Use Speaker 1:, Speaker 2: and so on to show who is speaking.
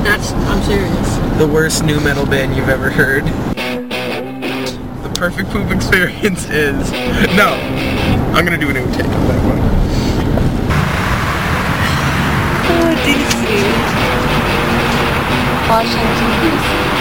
Speaker 1: I'm serious.
Speaker 2: The worst new metal band you've ever heard. The perfect poop experience is... No! I'm gonna do a new take on that one.
Speaker 1: Oh, DC. Washington, DC.